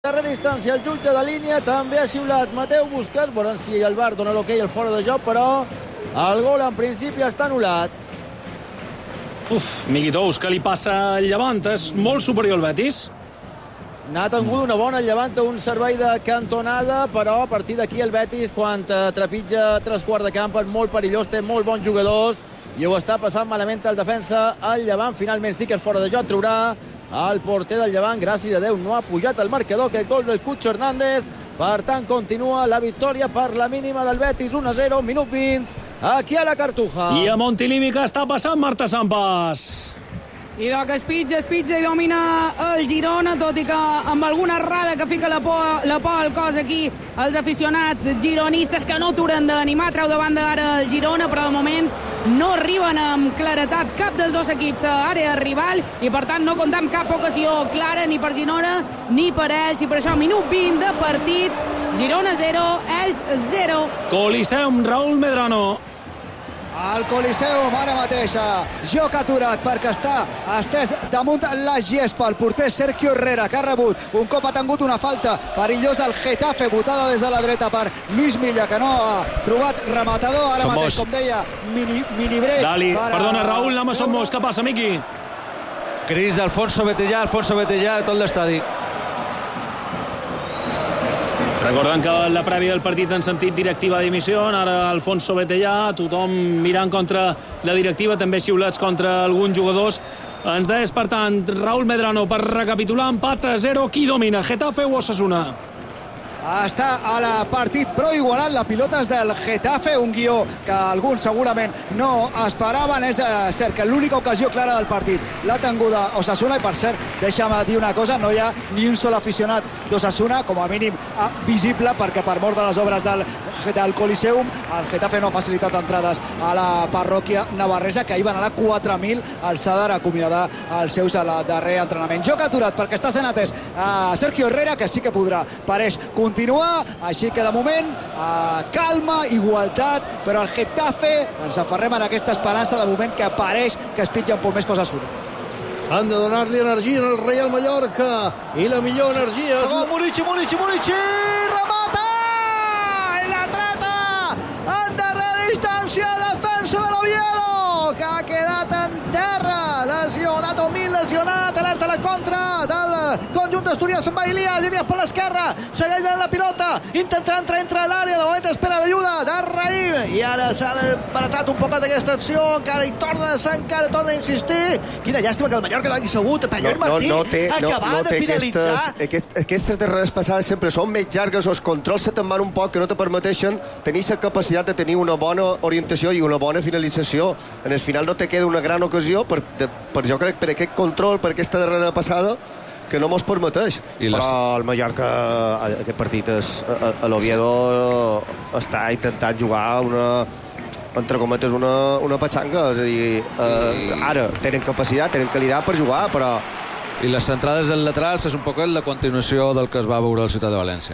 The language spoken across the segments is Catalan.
darrera distància, el jutge de línia també ha xiulat Mateu Busquets. Veurem si el VAR dona l'ok al fora de joc, però el gol en principi està anul·lat. Miquitous, què li passa al Llevant? És molt superior al Betis. N'ha tingut una bona, el Llevant, un servei de cantonada, però a partir d'aquí el Betis, quan trepitja tres quarts de camp, és molt perillós, té molt bons jugadors i ho està passant malament el defensa. El Llevant finalment sí que és fora de joc, traurà el porter del Llevant, gràcies a Déu no ha pujat el marcador, aquest gol del Cucho Hernández. Per tant, continua la victòria per la mínima del Betis, 1-0, minut 20, aquí a la Cartuja. I a Montilivi, què està passant, Marta Sampas? I que espitja i domina el Girona, tot i que amb alguna errada que fica la por al cos aquí els aficionats gironistes, que no turen d'animar, treu de banda ara el Girona, però de moment no arriben amb claretat cap dels dos equips a àrea rival i per tant no compta amb cap ocasió clara ni per Girona ni per ells, i per això minut 20 de partit, Girona 0, Elx 0. Coliseum, Raúl Medrano. El Coliseum ara mateix joc aturat perquè està estès damunt la gespa el porter Sergio Herrera, que ha rebut un cop, ha tingut una falta perillosa al Getafe, botada des de la dreta per Luis Milla, que no ha trobat rematador ara mateix, com deia, mini break. Dali, perdona Raúl, anem a Somos, què passa, Miqui? Cris d'Alfonso Betellà de tot l'estadi. Recordem que la prèvia del partit en sentit directiva de dimissió, ara Alfonso Betellà, tothom mirant contra la directiva, també xiulats contra alguns jugadors. Ens deies, per tant, Raúl Medrano, per recapitular, empat a 0, qui domina, Getafe o Osasuna? Està a la partit però igualant, la pilota és del Getafe, un guió que alguns segurament no esperaven. És cert que l'única ocasió clara del partit l'ha tinguda Osasuna, i per cert, deixa'm dir una cosa, no hi ha ni un sol aficionat d'Osasuna, com a mínim visible, perquè per mort de les obres del Coliseum el Getafe no ha facilitat entrades a la parròquia navarresa, que hi van anar 4.000 al Sadar a acomiadar els seus a la darrer entrenament. Joc aturat perquè està sent atès a Sergio Herrera, que sí que podrà, pareix, continuar, així que de moment calma, igualtat, però el Getafe ens aferrem en aquesta esperança de moment que pareix que es pitja un poc més coses una. Han de donar-li energia al Real Mallorca, i la millor energia és... Murici, remata! I la trata! En darrera distància, defensa de l'Oviedo, que ha quedat en terra, lesionat o mil lesionat, alerta a la contra del conjunt d'Astúries, amb Elias per l'esquerra, segueix la pilota, intentarà entrar entre l'àrea, de moment espera l'ajuda de Raïm, i ara s'ha desbaratat un poc d'aquesta acció, encara hi torna a insistir. Quina llàstima que el Mallorca l'hagi sabut, Panyol Martí acabar de finalitzar. Aquestes darreres passades sempre són més llargues, els controls se te'n van un poc, que no te permeteixen tenir la capacitat de tenir una bona orientació i una bona finalització. En el final no te queda una gran ocasió per jo crec, per aquest control, per aquesta darrera passada, que no mos permeteix. Però el Mallorca, aquest partit, l'Oviedo està intentant jugar entre cometes, una petxanga. És a dir, ara tenen capacitat, tenen qualitat per jugar, però... I les centrades del laterals és un poc la continuació del que es va veure al Ciutat de València.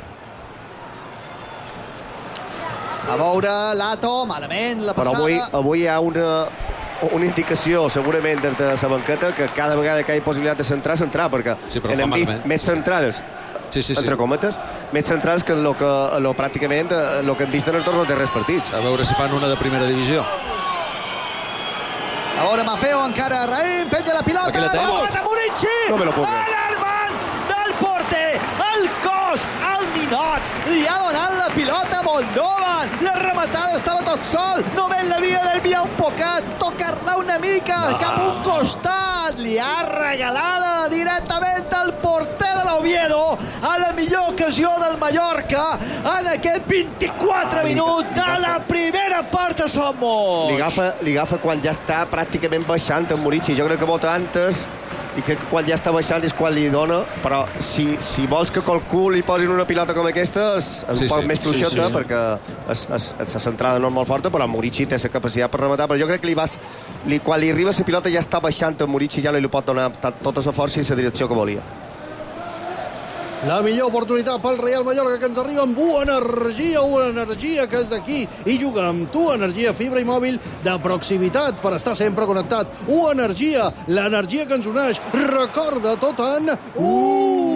A veure l'Ato, malament, la passada... Però avui hi ha una indicació, segurament, des de la banqueta, que cada vegada que hi ha possibilitat de centrar, perquè hem vist més centrades, entre cometes, més centrades que pràcticament el que hem vist en els dos darrers partits. A veure si fan una de primera divisió. A veure, Maffeo, encara Raïm, penja la pilota, a Murici! No me lo puc dir. Alarmant del porter, el cos, el ninot, li ha donat la pilota a Moldovan, la rematada estava tot sol, només l'havia d'enviar un poquet, tocar-la una mica, cap a un costat, li ha regalada directament al porter de l'Oviedo, a la millor ocasió del Mallorca, en aquest 24 minuts de la primera part de Somos. Li agafa quan ja està pràcticament baixant en Murici. Jo crec que vota antes, i crec que quan ja està baixant és quan li dona, però si vols que qualcú li posin una pilota com aquesta és un poc més fluixota, perquè la centrada no és molt forta, però Murici té la capacitat per rematar, però jo crec que quan li arriba la pilota ja està baixant en Murici, ja li pot donar tota la força i la direcció que volia. La millor oportunitat pel Real Mallorca, que ens arriba amb una energia que és d'aquí, i juga amb tu, energia fibra i mòbil de proximitat per estar sempre connectat. Energia, l'energia que ens uneix, recorda tot en